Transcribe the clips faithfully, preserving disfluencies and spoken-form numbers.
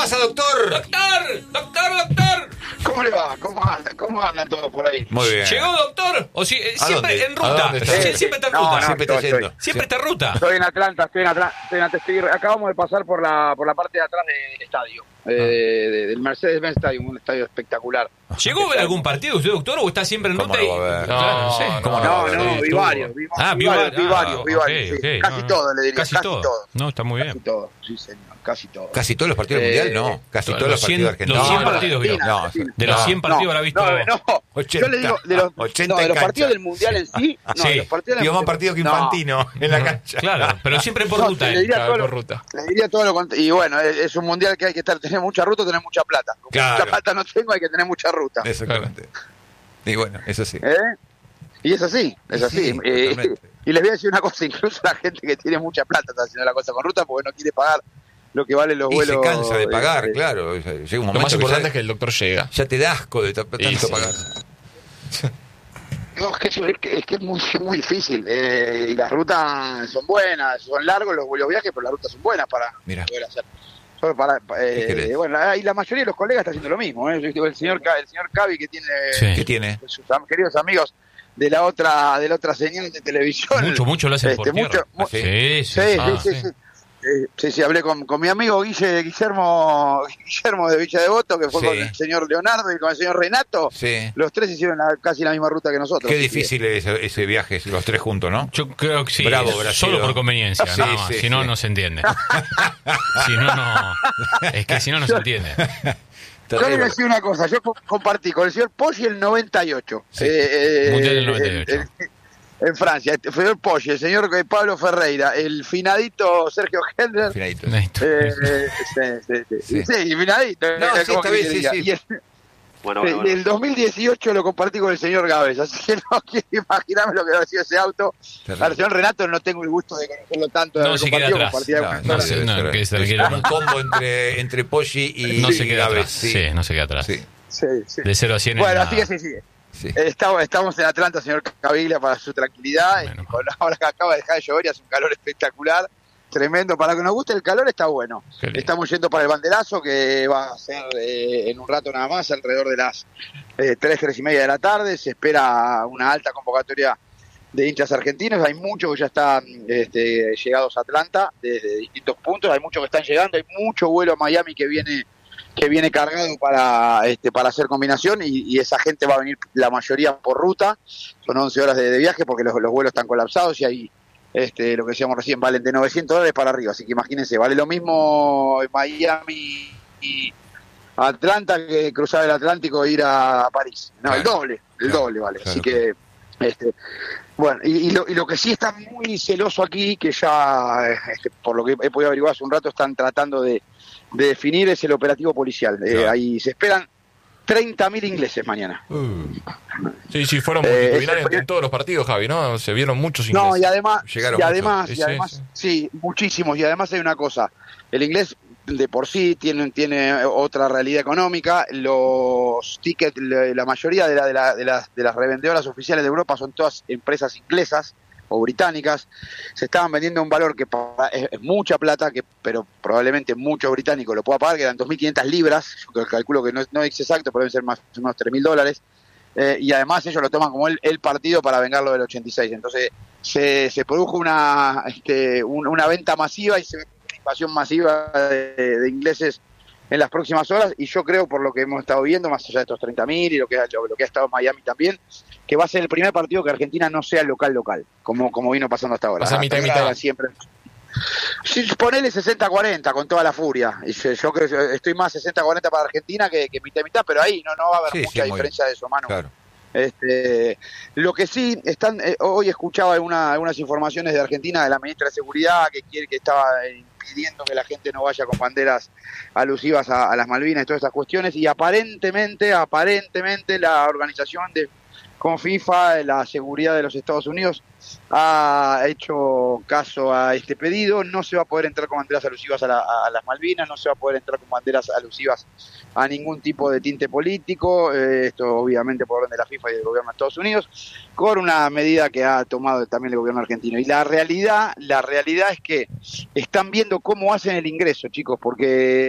pasa, doctor? ¡Doctor! ¡Doctor, doctor! ¿Cómo le va? ¿Cómo andan? ¿Cómo andan todos por ahí? Muy bien. ¿Llegó, doctor? ¿O si, eh, ¿A siempre dónde? en ¿A ruta? dónde está? Sie- siempre está en No, ruta. no, Siempre está estoy- yendo. Siempre está en ruta. Estoy en Atlanta, estoy en Atlanta, estoy en Atlanta, estoy acabamos de pasar por la por la parte de atrás del estadio, eh, de- del Mercedes-Benz Stadium, un estadio espectacular. ¿Llegó a ver algún partido usted, doctor, o está siempre en ¿Cómo ruta? no y... va a ver? Claro, no, sé. ¿Cómo No, no, no, sí, vi estuvo. varios, vi, Ah, vi vio varios, varios. vi varios, Ah, vi ok, varios, sí. ok, Casi no, todo, le diría, casi casi todo. todo. No, está muy Casi bien. todo, sí señor, casi todo. ¿Casi todos los partidos del Eh, Mundial? No. Casi los todos los cien- partidos argentinos. los cien No, partidos vio. Argentina, No, Argentina. De los No, cien partidos no, habrá visto... No, no. ochenta. Yo le digo, de los, ochenta no, de en los cancha. partidos del Mundial en sí, no, Sí. de los partidos del Digo, más Mundial- partido que no. Infantino en la cancha. Claro, pero siempre por No, ruta. le él. diría Claro, todo lo- por ruta. Le diría todo lo contrario. Y bueno, es, es un mundial que hay que estar, tener mucha ruta o tener mucha plata. Como Claro. mucha plata no tengo, hay que tener mucha ruta. Exactamente. Y bueno, eso sí. ¿Eh? Y es así, es Sí, así. sí, Eh, totalmente. y les voy a decir una cosa, incluso la gente que tiene mucha plata está haciendo la cosa con ruta porque no quiere pagar lo que valen los Y vuelos. se cansa de eh, pagar, eh, claro. Llega un Lo momento más importante ya, es que el doctor llega. ya te da asco de ta- tanto Y sí. pagar. No, es que, es que- es que es muy, muy difícil. Eh, y las rutas son buenas, son largos los, los viajes, pero las rutas son buenas para Mira. poder hacer. Solo para, ¿Qué eh, querés? bueno, y la mayoría de los colegas está haciendo lo mismo. ¿eh? Yo digo, El señor Ca- el señor Cavi que tiene Sí. ¿Qué tiene? sus am- queridos amigos de la otra de la otra señal de televisión. Mucho, mucho lo hacen Este, por tierra. mucho- mu- ¿Ah, sí? Sí, sí, Sí, ah, sí, sí, sí. Eh, sí, sí, hablé con, con mi amigo Guille, Guillermo, Guillermo de Villa Devoto, que fue Sí. con el señor Leonardo y con el señor Renato. Sí. Los tres hicieron la- casi la misma ruta que nosotros. Qué así que- difícil es ese, ese viaje, los tres juntos, ¿no? Yo creo que sí, Bravo, es Brasil. solo por conveniencia, Sí, nada más. sí, si no, sí. no se entiende. si no, no. Es que si no, no se entiende. Yo le voy a Terrible. decir una cosa, yo co- compartí con el señor Poggi el noventa y ocho. Sí. Eh, eh, Mundial del noventa y ocho. En, en Francia, el señor Poggi, el señor Pablo Ferreira, el finadito Sergio Hendler. Finadito. Eh, sí, sí, sí, Sí. sí, el finadito. No, eh, sí, como está que bien, diría. sí, sí. Y el, Bueno, sí, bueno, bueno. el dos mil dieciocho lo compartí con el señor Gávez, así que no quiero imaginarme lo que habrá sido ese auto. Terrible. Al señor Renato no tengo el gusto de conocerlo tanto. de No haber se queda compartido, atrás. compartía No, con- no, No, sí, sé, debe no, ser- que se es quiere- un combo entre, entre Poggi y No se queda Gávez, atrás. Sí. no se queda atrás. Sí, Sí, sí. De cero a cien en Bueno, nada. así que sí, sí. sí. Eh, Estamos, estamos en Atlanta, señor Caviglia, para su tranquilidad. Bueno. Y con ahora que acaba de dejar de llover y hace un calor espectacular, tremendo. Para que nos guste el calor está bueno. Qué lindo. Estamos yendo para el banderazo, que va a ser eh, en un rato nada más, alrededor de las eh, tres, tres y media de la tarde. Se espera una alta convocatoria de hinchas argentinos. Hay muchos que ya están este, llegados a Atlanta desde distintos puntos. Hay muchos que están llegando. Hay mucho vuelo a Miami que viene que viene cargado para este para hacer combinación y, y esa gente va a venir la mayoría por ruta. Son once horas de, de viaje porque los, los vuelos están colapsados y hay este lo que decíamos recién, valen de novecientos dólares para arriba, así que imagínense, vale lo mismo en Miami y Atlanta que cruzar el Atlántico e ir a París. No, Claro, el doble, el claro, doble vale. claro, Así que este bueno, y, y, lo, y lo que sí está muy celoso aquí, que ya este, por lo que he podido averiguar hace un rato, están tratando de de definir es el operativo policial. Eh, Claro. ahí se esperan treinta mil ingleses mañana. Uh, Sí, sí, fueron Eh, multitudinarios ese- en todos los partidos, Javi, ¿no? Se vieron muchos ingleses. No, y además, Llegaron y muchos. además, Sí, y sí, además sí. sí, muchísimos. Y además hay una cosa, el inglés de por sí tiene, tiene otra realidad económica. Los tickets, la la mayoría de, la, de, la, de, las, de las revendedoras oficiales de Europa son todas empresas inglesas o británicas. Se estaban vendiendo a un valor que pa- es, es mucha plata, que pero probablemente muchos británicos lo puedan pagar, que eran dos mil quinientas libras. Yo calculo que no, es- no es exacto, pero deben ser más o menos tres mil dólares. Eh, y además ellos lo toman como el, el partido para vengarlo del ochenta y seis. Entonces se, se produjo una este, un- una venta masiva y se ve una invasión masiva de, de ingleses en las próximas horas, y yo creo, por lo que hemos estado viendo, más allá de estos treinta mil y lo que, lo, lo que ha estado en Miami también, que va a ser el primer partido que Argentina no sea local local, como, como vino pasando hasta ahora. Va a ser mitad y Hasta ahora mitad. era siempre. Sí, ponele sesenta cuarenta con toda la furia. Y yo, yo creo que estoy más sesenta cuarenta para Argentina que, que mitad y mitad, pero ahí no, no va a haber Sí, sí, mucha muy diferencia de eso, Manu. claro. Este, lo que sí están, eh, hoy escuchaba alguna- algunas informaciones de Argentina, de la ministra de Seguridad, que quiere que estaba eh, impidiendo que la gente no vaya con banderas alusivas a, a las Malvinas y todas estas cuestiones, y aparentemente, aparentemente la organización de con FIFA, la seguridad de los Estados Unidos ha hecho caso a este pedido. No se va a poder entrar con banderas alusivas a, la- a las Malvinas, no se va a poder entrar con banderas alusivas a ningún tipo de tinte político, eh, esto obviamente por orden de la FIFA y del gobierno de Estados Unidos, con una medida que ha tomado también el gobierno argentino. Y la realidad, la realidad es que están viendo cómo hacen el ingreso, chicos, porque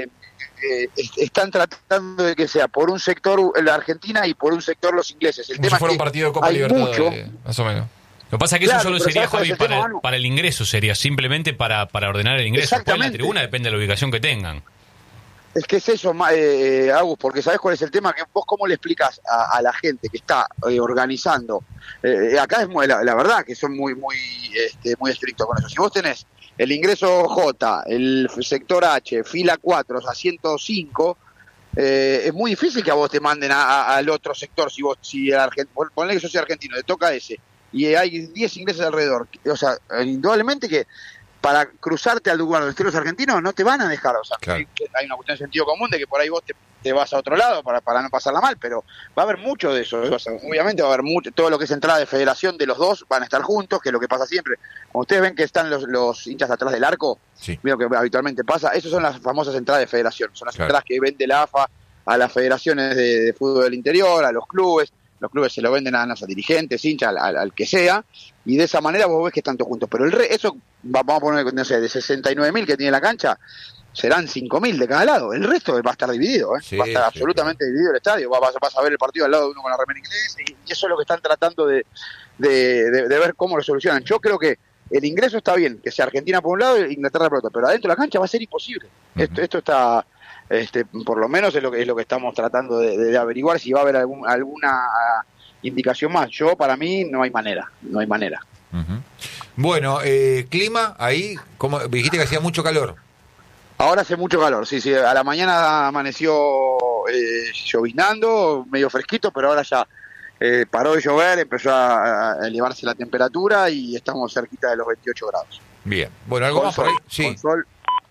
eh, están tratando de que sea por un sector la Argentina y por un sector los ingleses. El Como tema si fuera es un que partido de Copa hay Libertadores, mucho, más o menos. Lo que pasa es que Claro, eso solo pero sería, ¿sabes cuál Javi, es el tema, para, Manu? para el ingreso, sería simplemente para, para ordenar el ingreso. Después la Exactamente. tribuna depende de la ubicación que tengan. Es que es eso, ma- eh, Agus, porque ¿sabés cuál es el tema? Que vos cómo le explicás a, a la gente que está eh, organizando. Eh, acá es muy, la, la verdad que son muy muy este, muy estrictos con eso. Si vos tenés el ingreso J, el sector H, fila cuatro, asiento cinco, eh, es muy difícil que a vos te manden a, a- al otro sector. Si vos, si el argent- pon- ponle que yo soy argentino, te toca ese, y hay diez ingleses alrededor. O sea, indudablemente que para cruzarte al lugar donde estén los argentinos no te van a dejar, o sea, Claro. hay, hay una cuestión de sentido común de que por ahí vos te, te vas a otro lado para, para no pasarla mal, pero va a haber mucho de eso, o sea, obviamente va a haber mucho, todo lo que es entrada de federación de los dos van a estar juntos, que es lo que pasa siempre. Como ustedes ven que están los, los hinchas atrás del arco, Sí. veo que habitualmente pasa, esas son las famosas entradas de federación, son las Claro. entradas que vende la A F A a las federaciones de, de fútbol del interior, a los clubes, los clubes se lo venden a los dirigentes, hinchas, al, al, al que sea, y de esa manera vos ves que están todos juntos. Pero el re, eso, va- vamos a poner, no sé, de sesenta y nueve mil que tiene la cancha, serán cinco mil de cada lado. El resto va a estar dividido, ¿eh? Sí, va a estar sí, absolutamente dividido el estadio. Vas, vas a ver el partido al lado de uno con la remera inglesa, y, y eso es lo que están tratando de, de, de, de ver cómo lo solucionan. Yo creo que el ingreso está bien, que sea Argentina por un lado e Inglaterra por otro, pero adentro de la cancha va a ser imposible. Ujú. Esto, esto está... Este, por lo menos es lo que es lo que estamos tratando de, de averiguar si va a haber algún, alguna ah, indicación más. Yo, para mí, no hay manera, no hay manera. Ujú. Bueno, eh, clima ahí, como dijiste que hacía mucho calor. Ahora hace mucho calor, sí, sí, a la mañana amaneció eh, lloviznando, medio fresquito, pero ahora ya eh, paró de llover, empezó a, a elevarse la temperatura y estamos cerquita de los veintiocho grados. Bien. Bueno, ¿algo Con más por sol, ahí? Sí. con sol.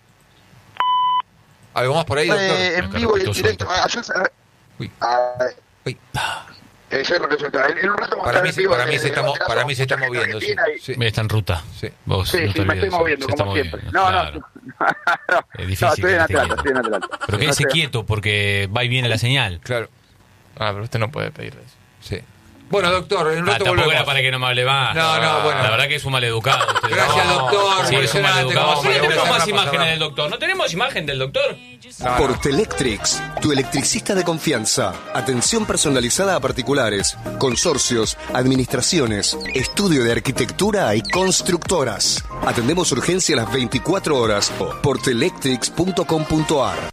¿Algo más por ahí, doctor? Eh, en Acá vivo y en repito, directo. suelta. Ah, ayer- Uy. ah, Uy. eh, yo creo que eso está. En- en un rato vamos a Para estar mí, en se, vivo para de- mí se de está, mo- Baterazo, para mí se está mucha gente moviendo. Sí. argentina y- Sí. Está en ruta. Sí. Vos Sí, no te sí, me olvides estoy eso. moviendo, Se está como siempre. moviendo, No, claro. no, no. Es difícil No, estoy que en esté Atlanta, quieto. estoy en Atlanta. Pero No quédese estoy- quieto porque va y viene la señal. Claro. Ah, pero usted no puede pedir eso. Sí. Bueno, doctor, en un Ah, rato tampoco volvemos. era para que no me hable más. No, no, bueno. La verdad que es un maleducado. usted. Gracias, No, doctor. Sí, es un Impresionante, maleducado. como Sí, siempre, tenemos más pasamos, imágenes pasamos. del doctor. ¿No tenemos imagen del doctor? No, no. Portelectrix, tu electricista de confianza. Atención personalizada a particulares, consorcios, administraciones, estudio de arquitectura y constructoras. Atendemos urgencia a las veinticuatro horas. portelectrix punto com punto ar.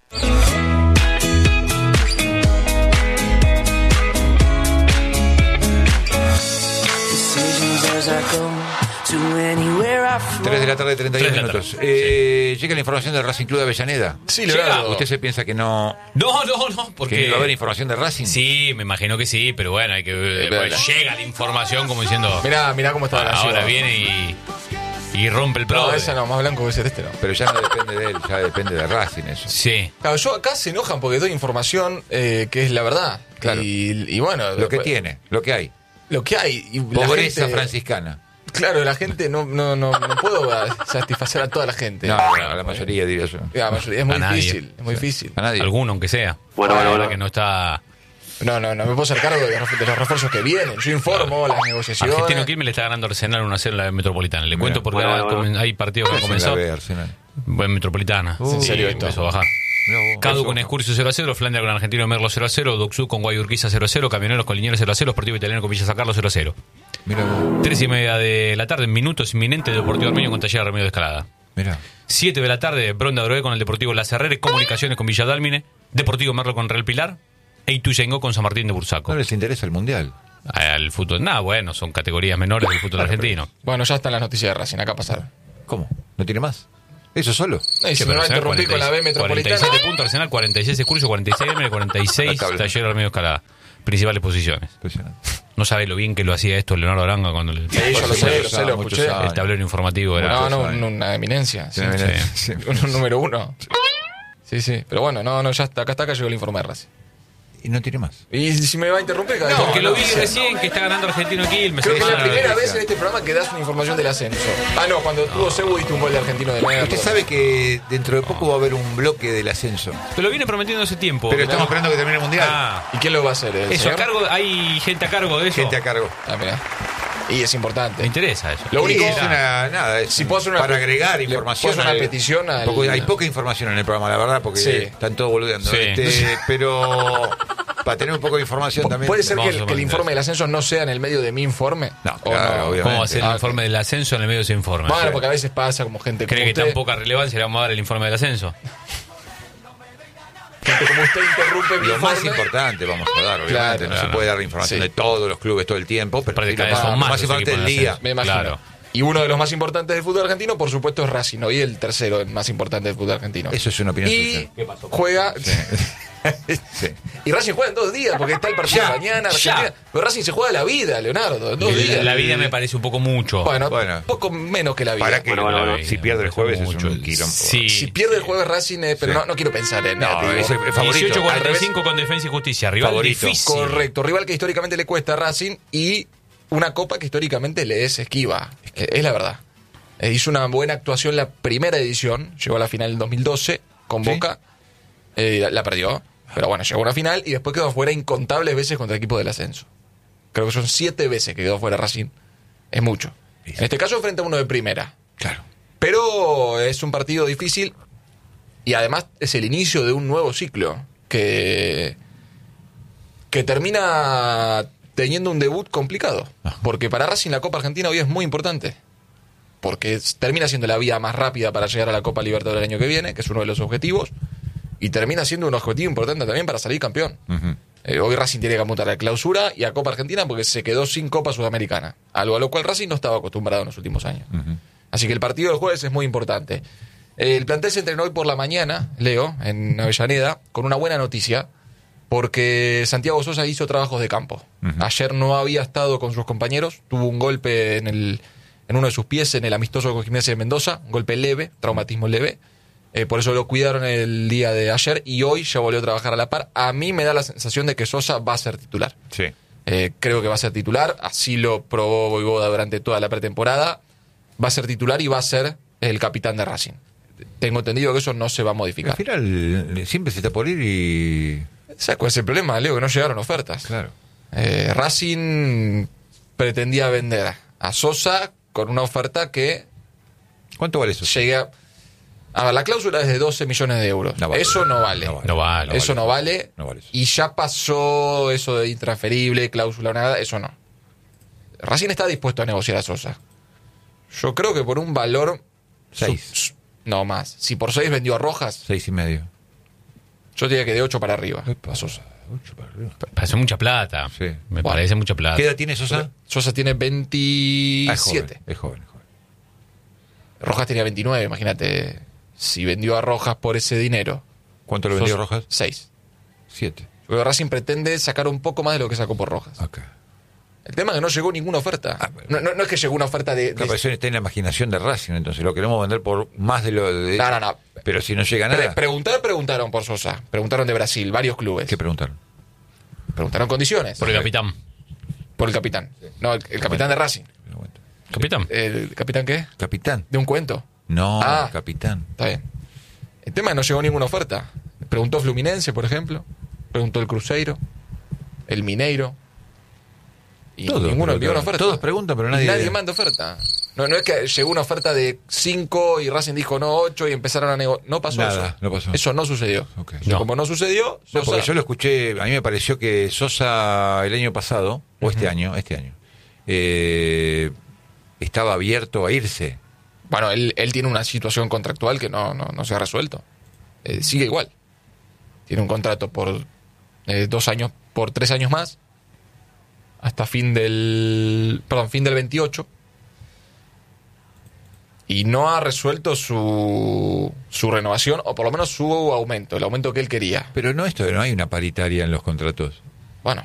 tres de la tarde, treinta y uno Tres de la minutos. tarde, Eh, Llega la información del Racing Club de Avellaneda. Sí, Llega. Leonardo. ¿Usted se piensa que no, No, no, no. que Porque. no va a haber información de Racing? Sí, me imagino que sí, pero bueno, hay que ver. verdad. Pues llega la información como diciendo. Mirá, mirá cómo está la Ahora ciudad. viene y. Y rompe el No, pro. ese no, más blanco que ese este no. Pero ya no depende de él, ya depende de Racing eso. Sí. Claro, yo acá se enojan porque doy información eh, que es la verdad. Claro. Y, y bueno. Lo que después- tiene, lo que hay. Lo que hay. Y la Pobreza gente- franciscana. Claro, la gente no, no, no, no puedo satisfacer a toda la gente. No, a la mayoría diría yo. La mayoría, es muy A nadie. difícil, es muy difícil. A nadie. Alguno, aunque sea. Bueno, bueno, La verdad bueno. que no está. No, no, no me puedo hacer cargo de los, de los refuerzos que vienen. Yo informo las negociaciones. Argentino Quilmes le está ganando Arsenal uno a cero en la Metropolitana. Le Mira. cuento porque Bueno, ahora bueno, comen- hay partidos que han comenzado. La B, Arsenal. Buen Metropolitana. Uh, ¿en serio esto? Empezó a bajar. Mirá vos, Cadu eso. con Escurcio cero a cero, Flandria con Argentino Merlo cero a cero, Doxú con Guayurquiza cero a cero, Camioneros con Liniers cero a cero, Sportivo Italiano con Villa San Carlos cero a cero. Mirá vos, Tres y media de la tarde, en minutos inminentes, Deportivo Armenio con Taller de Remedio de Escalada. mirá. Siete de la tarde, Bronda Drogué con el Deportivo La Serrere, Comunicaciones con Villa Dálmine, Deportivo Merlo con Real Pilar, e Ituzaingó con San Martín de Bursaco. No les interesa el Mundial. Al fútbol, nada, bueno, son categorías menores del fútbol argentino. Bueno, ya están las noticias de Racing, acá pasaron. ¿Cómo? ¿No tiene más? ¿Eso solo? No, y si me va a Arsenal, interrumpir con la B metropolitana. cuarenta y siete puntos Arsenal, cuarenta y seis Escurcio, cuarenta y seis M, cuarenta y seis La tabla. Taller de Remedio de Escalada. Principales posiciones. Impresionante. No sabe lo bien que lo hacía esto Leonardo Aranga cuando le... Sí, yo lo Hace sé, muchos lo sé, lo años, escuché. muchos años. el tablero informativo era... No, no, muchos años. una eminencia. Sí, Tiene- sí. sí. Un número uno. Sí, sí. Pero bueno, no, no, ya está. Acá está, acá llegó el informe de Racing. Y no tiene más. Y si me va a interrumpir, cada vez Porque que- lo vi no, recién que está ganando Argentino Quilmes. Creo que es la Ah, primera sí, vez sí. en este programa que das una información del ascenso. Ah, no, cuando tuvo Cebu diste un gol de Argentino de nueve. Usted sabe que dentro de poco va a haber un bloque del ascenso. Pero lo viene prometiendo hace tiempo. Pero estamos esperando que termine el Mundial. Ah, ¿Y quién lo va a hacer? ¿El eso, a señor? cargo, hay gente a cargo de eso. Gente a cargo. Ah, mirá. Y es importante. Me interesa eso. Lo Sí, único es una, nada, es Si puedo hacer una para pe- agregar le información. puedo hacer una al- petición al- poco- hay poca información en el programa, la verdad, porque Sí. están todos boludeando. Sí. Este, pero para tener un poco de información también. ¿Puede ser que Vamos el, a que el mandar. informe del ascenso no sea en el medio de mi informe? No, ¿O claro, obviamente. ¿Cómo va a ser el Ah, informe del ascenso en el medio de ese informe? Bueno, porque a veces pasa como gente ¿Cree como que usted. tan poca relevancia le vamos a dar el informe del ascenso? Gente como usted interrumpe mi Lo más informe. importante vamos a dar, obviamente. Claro, no claro. se puede dar información Sí. de todos los clubes todo el tiempo, pero Aparte sí cada lo vez más, son lo más más los importante equipos del en día. ascenso. Me imagino. Claro. Y uno de los más importantes del fútbol argentino, por supuesto, es Racing. Hoy el tercero el más importante del fútbol argentino. Eso es una opinión Y suya. juega. Sí. Y Racing juega en dos días, porque está el partido Ya, mañana, ya. Argentina. Pero Racing se juega la vida, Leonardo, en dos días. La, la vida me parece un poco mucho. Bueno, Bueno. poco menos que la vida. Para que Bueno, bueno, bueno. si pierde el jueves es Mucho. un quilombo. Sí. Si pierde el jueves Racing, eh, pero Sí. no, no quiero pensar en No, negativo. es el favorito. dieciocho Al cuarenta y revés. cinco con Defensa y Justicia. Rival Favorito. difícil. Correcto, rival que históricamente le cuesta a Racing y una copa que históricamente le es esquiva. Eh, Es la verdad. Eh, hizo una buena actuación la primera edición, llegó a la final en dos mil doce con ¿Sí? Boca, eh, la, la perdió, pero bueno, llegó a una final y después quedó fuera incontables veces contra equipos del ascenso. Creo que son siete veces que quedó fuera Racing. Es mucho. Sí, sí. En este caso frente a uno de primera. Claro. Pero es un partido difícil y además es el inicio de un nuevo ciclo que, que termina teniendo un debut complicado. Porque para Racing la Copa Argentina hoy es muy importante. Porque es- termina siendo la vía más rápida para llegar a la Copa Libertadores del año que viene, que es uno de los objetivos. Y termina siendo un objetivo importante también para salir campeón. Ujú. Eh, hoy Racing tiene que apuntar a la clausura y a Copa Argentina porque se quedó sin Copa Sudamericana. Algo a lo cual Racing no estaba acostumbrado en los últimos años. Ujú. Así que el partido del jueves es muy importante. El plantel se entrenó hoy por la mañana, Leo, en Avellaneda, con una buena noticia, porque Santiago Sosa hizo trabajos de campo. Ujú. Ayer no había estado con sus compañeros, tuvo un golpe en, el, en uno de sus pies en el amistoso con Gimnasia de Mendoza, un golpe leve, traumatismo leve. Eh, por eso lo cuidaron el día de ayer y hoy ya volvió a trabajar a la par. A mí me da la sensación de que Sosa va a ser titular. Sí. Eh, creo que va a ser titular, así lo probó Voivoda durante toda la pretemporada. Va a ser titular y va a ser el capitán de Racing. Tengo entendido que eso no se va a Al modificar. final siempre se está por ir y. ¿Sabes cuál es el problema, Leo? Que no llegaron ofertas. Claro. Eh, Racing pretendía vender a Sosa con una oferta que ¿Cuánto vale eso? llegue a... A ver, la cláusula es de doce millones de euros. No vale. Eso no vale. No vale. No vale. eso no vale. No vale eso. Y ya pasó eso de intransferible, cláusula nada, eso no. Racing está dispuesto a negociar a Sosa. Yo creo que por un valor... Seis. su- no más. Si por seis vendió a Rojas, Seis y medio. yo diría que de ocho para arriba. Epa, A Sosa. ocho para arriba. Parece mucha plata. Sí. Me Bueno. parece mucha plata. ¿Qué edad tiene Sosa? Sosa tiene Ah, es joven. veintisiete. Es joven, es joven. Rojas tenía veintinueve, imagínate. Si vendió a Rojas por ese dinero. ¿Cuánto lo vendió Sosa- Rojas? Seis. Siete. Yo creo que Racing pretende sacar un poco más de lo que sacó por Rojas. Acá. El tema es que no llegó ninguna oferta. Ah, bueno. no, no- no es que llegó una oferta de... de- Capaz eso está en la imaginación de Racing, entonces lo queremos vender por más de lo de. No, no, no. Pero si no llega Pre- nada. preguntar, preguntaron por Sosa. Preguntaron de Brasil, varios clubes. ¿Qué preguntaron? Preguntaron condiciones. Por el capitán. Por el capitán. No, el, el capitán de Racing. ¿Capitán? ¿El capitán qué? Capitán. De un cuento. No, Ah. capitán. Está bien. El tema es que no llegó ninguna oferta. Preguntó Fluminense, por ejemplo. Preguntó el Cruzeiro. El Mineiro. Y Todos ninguno envió una preguntaron. oferta. Todos preguntan, pero nadie- Nadie manda oferta. No, no es que llegó una oferta de cinco y Racing dijo no ocho y empezaron a negociar. No pasó Nada, eso. no pasó. Eso no sucedió. Ok. Y No. como no sucedió, No, Sosa- porque yo lo escuché, a mí me pareció que Sosa el año pasado, o este año, este año, eh, estaba abierto a irse. Bueno, él, él tiene una situación contractual que no, no, no se ha resuelto. Eh, sigue igual. Tiene un contrato por eh, dos años, por tres años más, hasta fin del, perdón, fin del veintiocho. Y no ha resuelto su, su renovación, o por lo menos su aumento, el aumento que él quería. Pero no esto, no hay una paritaria en los contratos.